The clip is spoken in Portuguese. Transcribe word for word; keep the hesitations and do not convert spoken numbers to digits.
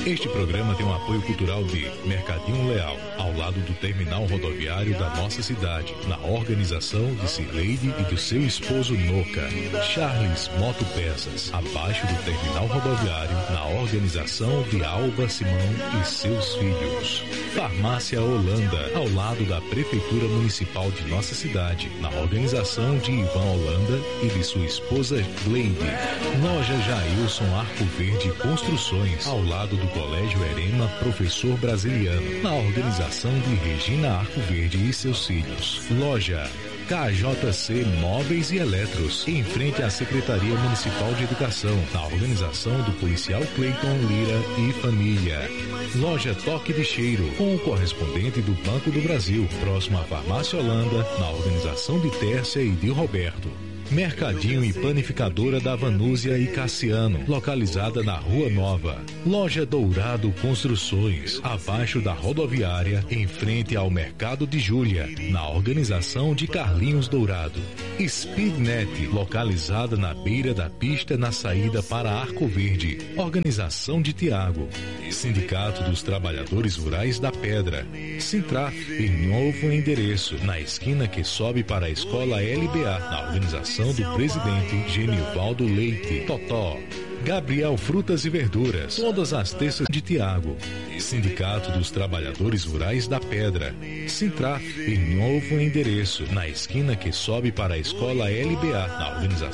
Este programa tem um apoio cultural de Mercadinho Leal, ao lado do terminal rodoviário da nossa cidade, na organização de Cileide e do seu esposo Noca. Charles Motopeças, abaixo do terminal rodoviário, na organização de Alba Simão e seus filhos. Farmácia Holanda, ao lado da Prefeitura Municipal de nossa cidade, na organização de Ivan Holanda e de sua esposa Gleide. Loja Jailson Arco Verde Construções, ao lado do Colégio Erema Professor Brasiliano, na organização de Regina Arco Verde e seus filhos. Loja K J C Móveis e Eletros, em frente à Secretaria Municipal de Educação, na organização do policial Cleiton Lira e família. Loja Toque de Cheiro, com o correspondente do Banco do Brasil, próximo à Farmácia Holanda, na organização de Tércia e de Roberto. Mercadinho e Panificadora da Vanúzia e Cassiano, localizada na Rua Nova. Loja Dourado Construções, abaixo da rodoviária, em frente ao Mercado de Júlia, na organização de Carlinhos Dourado. Speednet, localizada na beira da pista na saída para Arco Verde, organização de Tiago. Sindicato dos Trabalhadores Rurais da Pedra. Sintraf, em novo endereço, na esquina que sobe para a Escola L B A, na organização do presidente Genivaldo Leite. Totó. Gabriel Frutas e Verduras, todas as terças de Tiago. Sindicato dos Trabalhadores Rurais da Pedra. Sintraf, em novo endereço, na esquina que sobe para a Escola L B A, na organização